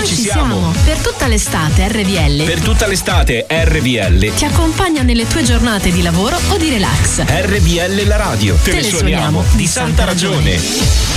Noi ci siamo. Per tutta l'estate RVL. Per tutta l'estate RVL Ti accompagna nelle tue giornate di lavoro o di relax. RVL la radio. Te ne suoniamo di santa ragione.